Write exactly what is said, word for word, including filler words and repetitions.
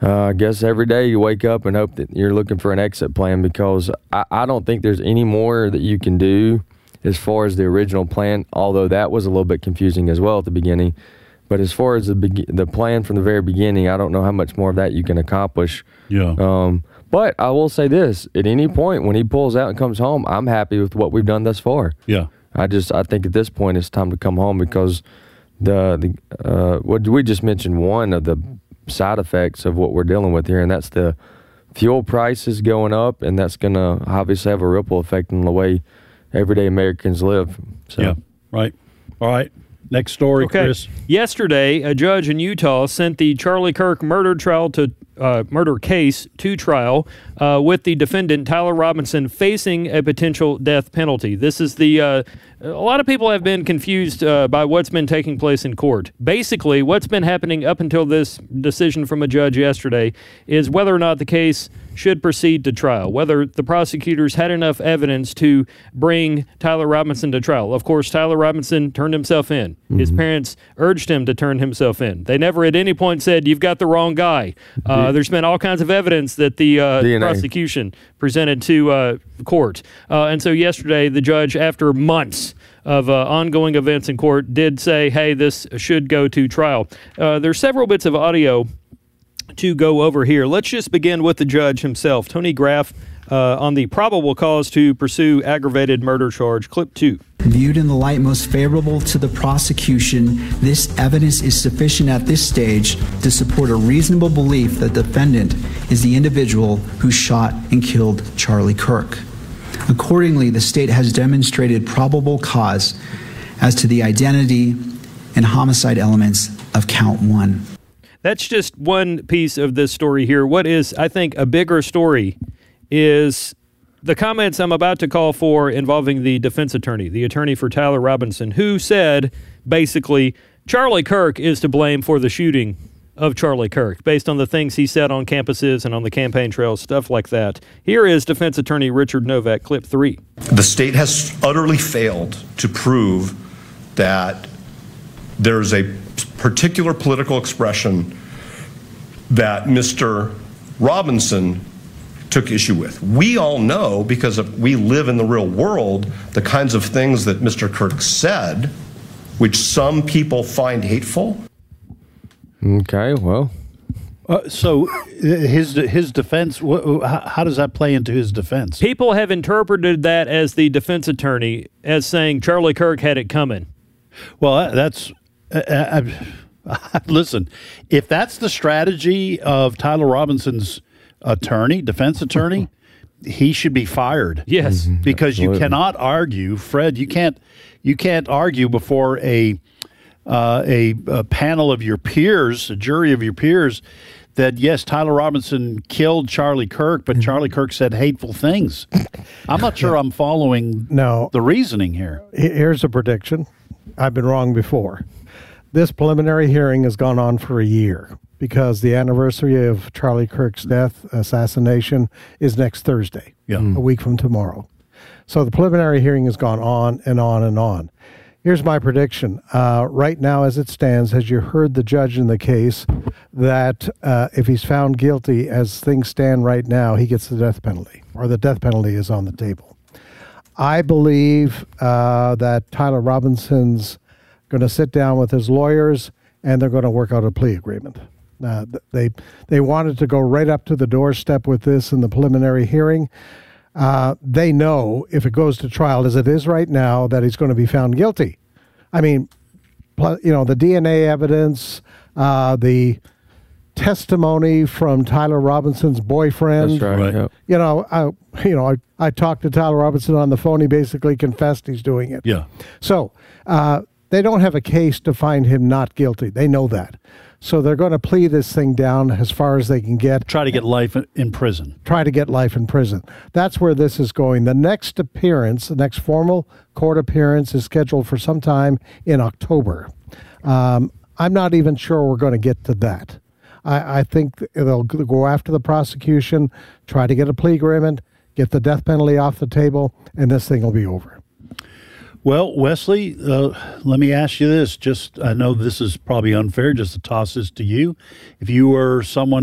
Uh, I guess every day you wake up and hope that you're looking for an exit plan, because I, I don't think there's any more that you can do as far as the original plan, although that was a little bit confusing as well at the beginning. But as far as the be- the plan from the very beginning, I don't know how much more of that you can accomplish. Yeah. Um, but I will say this, at any point when he pulls out and comes home, I'm happy with what we've done thus far. Yeah. I just I think at this point it's time to come home, because the, the uh, what we just mentioned one of the side effects of what we're dealing with here, and that's the fuel prices going up, and that's going to obviously have a ripple effect on the way everyday Americans live. So. Yeah, right. All right. Next story, okay. Chris. Yesterday, a judge in Utah sent the Charlie Kirk murder trial to uh, murder case to trial uh, with the defendant Tyler Robinson facing a potential death penalty. This is the uh, a lot of people have been confused uh, by what's been taking place in court. Basically, what's been happening up until this decision from a judge yesterday is whether or not the case should proceed to trial, whether the prosecutors had enough evidence to bring Tyler Robinson to trial. Of course, Tyler Robinson turned himself in. Mm-hmm. His parents urged him to turn himself in. They never at any point said, you've got the wrong guy. Uh, there's been all kinds of evidence that the uh, prosecution presented to uh, court. Uh, and so yesterday, the judge, after months of uh, ongoing events in court, did say, hey, this should go to trial. Uh, there's several bits of audio to go over here. Let's just begin with the judge himself, Tony Graff, uh, on the probable cause to pursue aggravated murder charge. Clip two. Viewed in the light most favorable to the prosecution, this evidence is sufficient at this stage to support a reasonable belief that the defendant is the individual who shot and killed Charlie Kirk. Accordingly, the state has demonstrated probable cause as to the identity and homicide elements of count one. That's just one piece of this story here. What is, I think, a bigger story is the comments I'm about to call for involving the defense attorney, the attorney for Tyler Robinson, who said, basically, Charlie Kirk is to blame for the shooting of Charlie Kirk, based on the things he said on campuses and on the campaign trails, stuff like that. Here is defense attorney Richard Novak, clip three. The state has utterly failed to prove that there's a particular political expression that Mister Robinson took issue with. We all know, because of, we live in the real world, the kinds of things that Mister Kirk said, which some people find hateful. Okay, well. Uh, so his his defense, wh- how, how does that play into his defense? People have interpreted that as the defense attorney as saying Charlie Kirk had it coming. Well, that's... Uh, uh, listen, if that's the strategy of Tyler Robinson's attorney, defense attorney, he should be fired. Yes, mm-hmm. because Absolutely. You cannot argue, Fred. You can't you can't argue before a, uh, a a panel of your peers, a jury of your peers, that yes, Tyler Robinson killed Charlie Kirk, but mm-hmm. Charlie Kirk said hateful things. I'm not sure I'm following no. the reasoning here. Here's a prediction. I've been wrong before. This preliminary hearing has gone on for a year because the anniversary of Charlie Kirk's death, assassination, is next Thursday, yeah. a week from tomorrow. So the preliminary hearing has gone on and on and on. Here's my prediction. Uh, right now, as it stands, as you heard the judge in the case, that uh, if he's found guilty, as things stand right now, he gets the death penalty, or the death penalty is on the table. I believe uh, that Tyler Robinson's going to sit down with his lawyers, and they're going to work out a plea agreement. Uh, they they wanted to go right up to the doorstep with this in the preliminary hearing. Uh, they know if it goes to trial, as it is right now, that he's going to be found guilty. I mean, you know, the D N A evidence, uh, the testimony from Tyler Robinson's boyfriend. That's right. Right. Yep. You know, I, you know, I, I talked to Tyler Robinson on the phone. He basically confessed he's doing it. Yeah. So uh, they don't have a case to find him not guilty. They know that. So they're going to plea this thing down as far as they can get. Try to get life in prison. Try to get life in prison. That's where this is going. The next appearance, the next formal court appearance is scheduled for sometime in October. Um, I'm not even sure we're going to get to that. I, I think they'll go after the prosecution, try to get a plea agreement, get the death penalty off the table, and this thing will be over. Well, Wesley, uh, let me ask you this. Just, I know this is probably unfair just to toss this to you. If you were someone